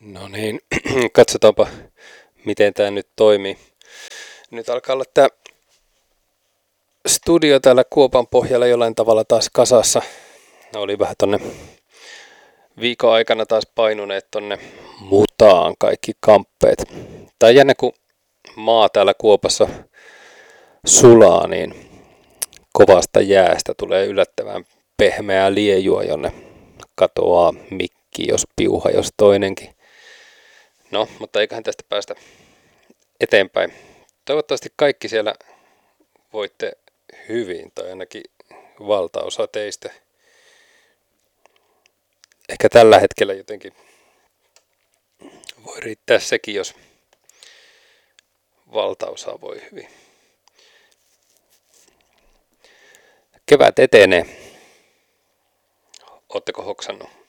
No niin, katsotaanpa miten tämä nyt toimii. Nyt alkaa olla tämä studio täällä kuopan pohjalla jollain tavalla taas kasassa. Oli vähän tonne viikon aikana taas painuneet tonne mutaan kaikki kamppeet. Tää on jännä kun maa täällä kuopassa sulaa, niin kovasta jäästä tulee yllättävän pehmeää liejua, jonne katoaa mikki, jos piuha, jos toinenkin. No, mutta eiköhän tästä päästä eteenpäin. Toivottavasti kaikki siellä voitte hyvin, tai ainakin valtaosa teistä. Ehkä tällä hetkellä jotenkin voi riittää sekin, jos valtaosa voi hyvin. Kevät etenee. Ootteko hoksannut?